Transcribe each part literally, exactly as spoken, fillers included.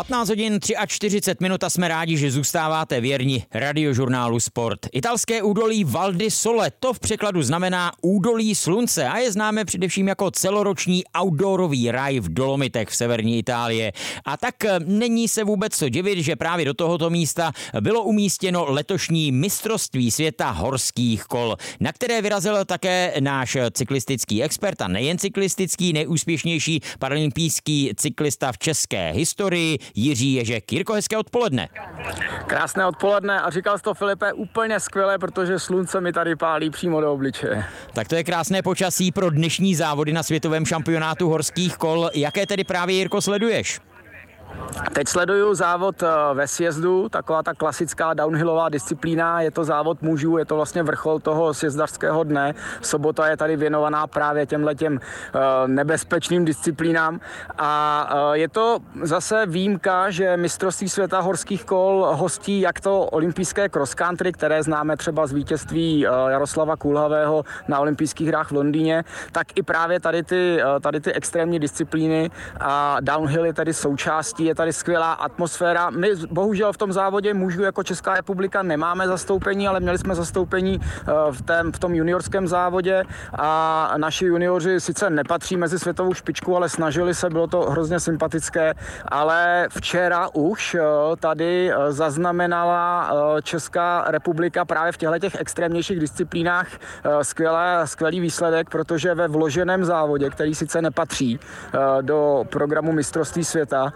patnáct hodin čtyřicet tři minut a jsme rádi, že zůstáváte věrni radiožurnálu Sport. Italské údolí Val di Sole, to v překladu znamená údolí slunce a je známé především jako celoroční outdoorový raj v Dolomitech v severní Itálii. A tak není se vůbec co divit, že právě do tohoto místa bylo umístěno letošní mistrovství světa horských kol, na které vyrazil také náš cyklistický expert a nejen cyklistický, nejúspěšnější paralympijský cyklista v české historii Jiří Ježek. Jirko, hezké odpoledne. Krásné odpoledne a říkal jsi to, Filipe, úplně skvěle, protože slunce mi tady pálí přímo do obličeje. Tak to je krásné počasí pro dnešní závody na světovém šampionátu horských kol. Jaké tedy právě, Jirko, sleduješ? Teď sleduju závod ve sjezdu, taková ta klasická downhillová disciplína, je to závod mužů, je to vlastně vrchol toho sjezdařského dne. Sobota je tady věnovaná právě těmhletěm nebezpečným disciplínám a je to zase výjimka, že mistrovství světa horských kol hostí jak to olympijské cross country, které známe třeba z vítězství Jaroslava Kulhavého na olympijských hrách v Londýně, tak i právě tady ty, tady ty extrémní disciplíny a downhill je tady součástí. Je tady skvělá atmosféra. My bohužel v tom závodě mužů jako Česká republika nemáme zastoupení, ale měli jsme zastoupení v, tém, v tom juniorském závodě a naši junioři sice nepatří mezi světovou špičku, ale snažili se, bylo to hrozně sympatické, ale včera už tady zaznamenala Česká republika právě v těchto těch extrémnějších disciplínách skvělé, skvělý výsledek, protože ve vloženém závodě, který sice nepatří do programu mistrovství světa,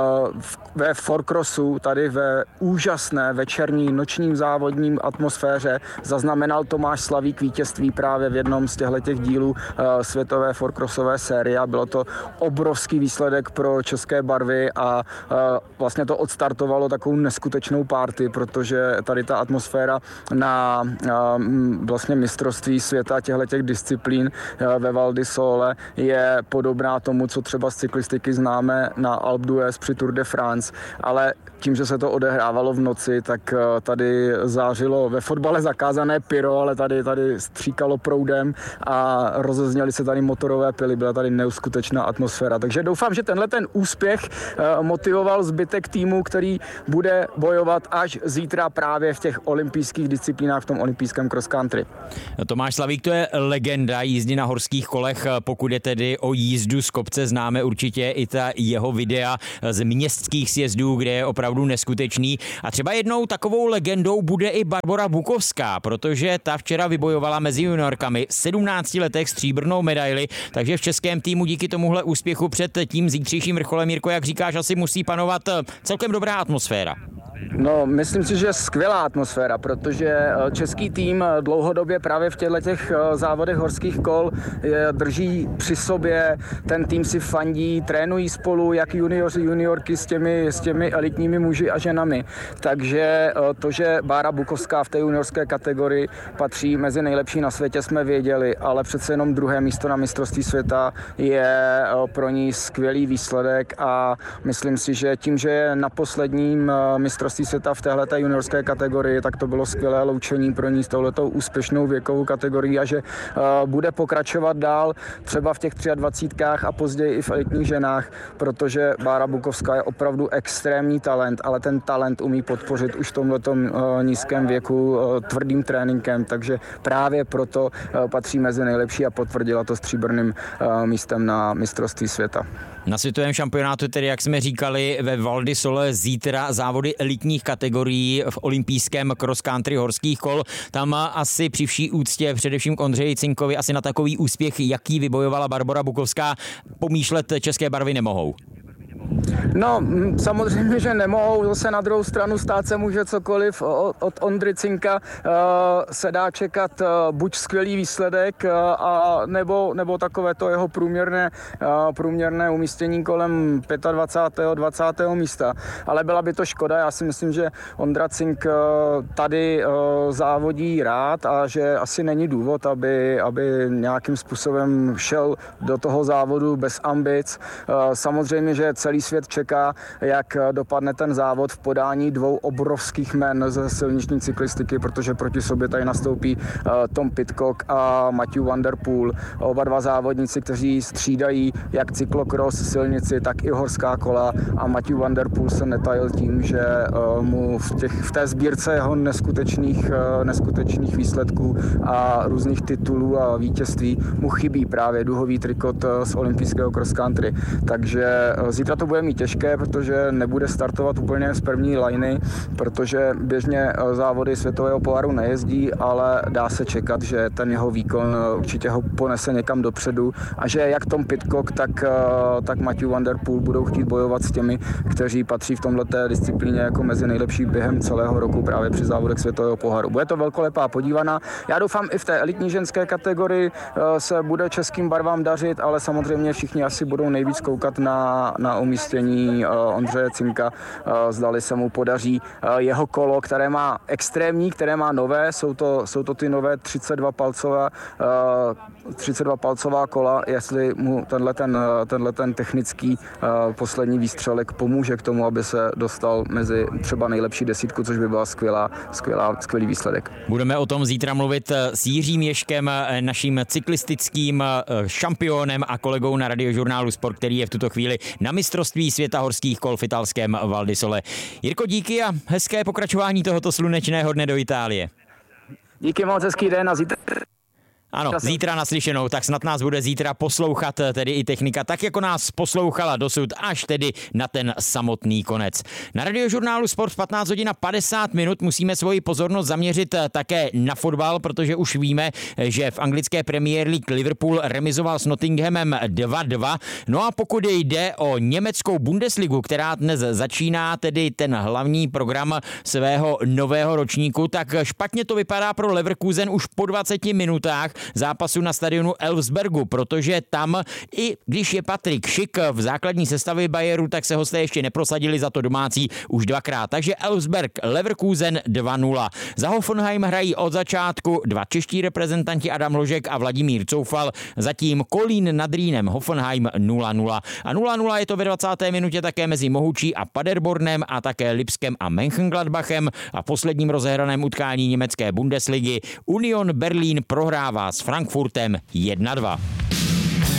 ve fourcrossu, tady ve úžasné večerní nočním závodním atmosféře zaznamenal Tomáš Slavík vítězství právě v jednom z těchto dílů světové fourcrossové série a bylo to obrovský výsledek pro české barvy a vlastně to odstartovalo takovou neskutečnou party, protože tady ta atmosféra na vlastně mistrovství světa těchto disciplín ve Val di Sole je podobná tomu, co třeba z cyklistiky známe na Alpe d'Huez při Tour de France, ale tím, že se to odehrávalo v noci, tak tady zářilo ve fotbale zakázané pyro, ale tady, tady stříkalo proudem a rozezněly se tady motorové pily, byla tady neuskutečná atmosféra. Takže doufám, že tenhle ten úspěch motivoval zbytek týmu, který bude bojovat až zítra právě v těch olympijských disciplínách, v tom olympijském cross country. Tomáš Slavík, to je legenda jízdy na horských kolech, pokud je tedy o jízdu z kopce, známe určitě i ta jeho videa z městských sjezdů, kde je opravdu neskutečný. A třeba jednou takovou legendou bude i Barbora Bukovská, protože ta včera vybojovala mezi juniorkami v sedmnácti letech stříbrnou medaili, takže v českém týmu díky tomuhle úspěchu před tím zítřejším vrcholem, Jirko, jak říkáš, asi musí panovat celkem dobrá atmosféra. No, myslím si, že skvělá atmosféra, protože český tým dlouhodobě právě v těchto těch závodech horských kol drží při sobě, ten tým si fandí, trénují spolu, jak junioři, juniorky s těmi, s těmi elitními muži a ženami. Takže to, že Bára Bukovská v té juniorské kategorii patří mezi nejlepší na světě, jsme věděli, ale přece jenom druhé místo na mistrovství světa je pro ní skvělý výsledek a myslím si, že tím, že je na posledním mistrovství světa v téhleté juniorské kategorii, tak to bylo skvělé loučení pro ní s touhletou úspěšnou věkovou kategorií a že uh, bude pokračovat dál třeba v těch dvacítkách a později i v elitních ženách, protože Bára Bukovská je opravdu extrémní talent, ale ten talent umí podpořit už v tomhletom uh, nízkém věku uh, tvrdým tréninkem, takže právě proto uh, patří mezi nejlepší a potvrdila to stříbrným uh, místem na mistrovství světa. Na světovém šampionátu tedy, jak jsme říkali, ve Val di Sole zítra závody elitních kategorií v olympijském cross country horských kol. Tam asi při vší úctě především k Ondřeji Cinkovi asi na takový úspěch, jaký vybojovala Barbora Bukovská, pomýšlet české barvy nemohou. No, samozřejmě, že nemohou, zase na druhou stranu stát se může cokoliv. Od Ondry Cinka uh, se dá čekat uh, buď skvělý výsledek, uh, a nebo, nebo takové to jeho průměrné, uh, průměrné umístění kolem dvacátého pátého dvacátého místa. Ale byla by to škoda, já si myslím, že Ondra Cink uh, tady uh, závodí rád a že asi není důvod, aby, aby nějakým způsobem šel do toho závodu bez ambic. Uh, samozřejmě, že celý svět čeká, jak dopadne ten závod v podání dvou obrovských men ze silniční cyklistiky, protože proti sobě tady nastoupí Tom Pidcock a Matthew Van Der Poel. Oba dva závodníci, kteří střídají jak cyklokros, silnici, tak i horská kola a Matthew Van Der Poel se netajil tím, že mu v, těch, v té sbírce jeho neskutečných, neskutečných výsledků a různých titulů a vítězství mu chybí právě duhový trikot z olympijského cross country. Takže zítra to bude mít těžké, protože nebude startovat úplně z první liny, protože běžně závody světového poháru nejezdí, ale dá se čekat, že ten jeho výkon určitě ho ponese někam dopředu a že jak Tom Pidcock, tak, tak Matthew Van Der Poel budou chtít bojovat s těmi, kteří patří v tomhleté disciplíně jako mezi nejlepší během celého roku právě při závodech světového poháru. Bude to velkolepá podívaná. Já doufám i v té elitní ženské kategorii se bude českým barvám dařit, ale samozřejmě všichni asi budou nejvíc koukat na, na umístění Ondřeje Cinka. Zdali se mu podaří jeho kolo, které má extrémní, které má nové, jsou to, jsou to ty nové třicet dva palcová, třicet dva palcová kola, jestli mu tenhle ten, tenhle ten technický poslední výstřelek pomůže k tomu, aby se dostal mezi třeba nejlepší desítku, což by byla skvělá, skvělá, skvělý výsledek. Budeme o tom zítra mluvit s Jiřím Ježkem, naším cyklistickým šampionem a kolegou na Radiožurnálu Sport, který je v tuto chvíli na mistrovství světa horských kol v italském Val di Sole. Jirko, díky a hezké pokračování tohoto slunečného dne do Itálie. Díky moc, hezký den a zítra. Ano, zítra naslyšenou, tak snad nás bude zítra poslouchat tedy i technika, tak jako nás poslouchala dosud, až tedy na ten samotný konec. Na Radiožurnálu Sport v patnáct hodin padesát minut musíme svoji pozornost zaměřit také na fotbal, protože už víme, že v anglické Premier League Liverpool remizoval s Nottinghamem dva dva. No a pokud jde o německou Bundesligu, která dnes začíná tedy ten hlavní program svého nového ročníku, tak špatně to vypadá pro Leverkusen už po dvaceti minutách zápasu na stadionu Elfsbergu, protože tam, i když je Patrik Schick v základní sestavě Bayeru, tak se hosté ještě neprosadili, za to domácí už dvakrát. Takže Elfsberg Leverkusen dva nula. Za Hoffenheim hrají od začátku dva čeští reprezentanti Adam Hložek a Vladimír Coufal, zatím Kolín nad Rýnem Hoffenheim nula nula. A nula nula je to ve dvacáté minutě také mezi Mohučí a Paderbornem a také Lipskem a Mönchengladbachem a posledním rozehraném utkání německé Bundesligy Union Berlin prohrává s Frankfurtem jedna dva.